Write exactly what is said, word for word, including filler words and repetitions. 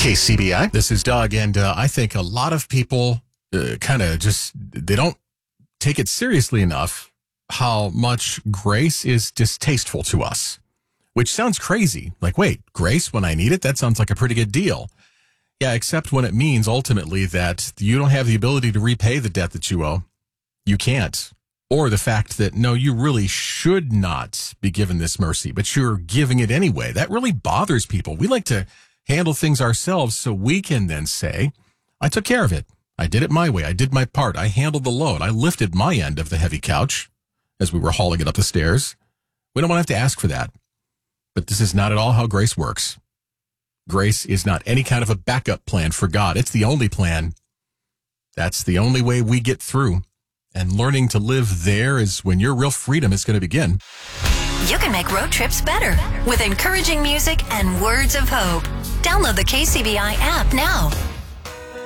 K C B I. This is Doug, and uh, I think a lot of people uh, kind of just, they don't take it seriously enough how much grace is distasteful to us, which sounds crazy. Like, wait, grace when I need it? That sounds like a pretty good deal. Yeah, except when it means ultimately that you don't have the ability to repay the debt that you owe. You can't. Or the fact that, no, you really should not be given this mercy, but you're giving it anyway. That really bothers people. We like to handle things ourselves so we can then say, I took care of it. I did it my way. I did my part. I handled the load. I lifted my end of the heavy couch as we were hauling it up the stairs. We don't want to have to ask for that. But this is not at all how grace works. Grace is not any kind of a backup plan for God. It's the only plan. That's the only way we get through. And learning to live there is when your real freedom is going to begin. You can make road trips better with encouraging music and words of hope. Download the K C B I app now.